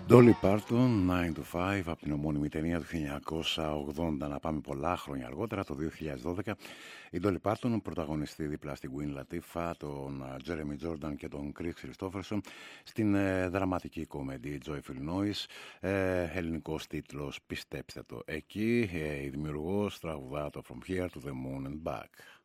Dolly Parton, 9 to 5, από την ομώνυμη ταινία του 1980, να πάμε πολλά χρόνια αργότερα, το 2012. Η Dolly Parton πρωταγωνιστεί δίπλα στην Queen Latifah, τον Jeremy Jordan και τον Chris Christopherson στην δραματική κομμεντή Joyful Noise, ελληνικός τίτλος «Πιστέψτε το». Εκεί η δημιουργός τραγουδά το From Here to the Moon and Back.